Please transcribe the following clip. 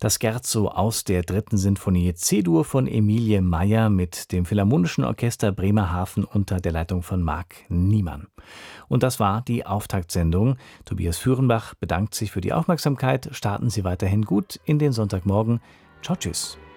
Das Scherzo aus der 3. Sinfonie C-Dur von Emilie Meyer mit dem Philharmonischen Orchester Bremerhaven unter der Leitung von Marc Niemann. Und das war die Auftaktsendung. Tobias Führenbach bedankt sich für die Aufmerksamkeit. Starten Sie weiterhin gut in den Sonntagmorgen. Ciao, tschüss.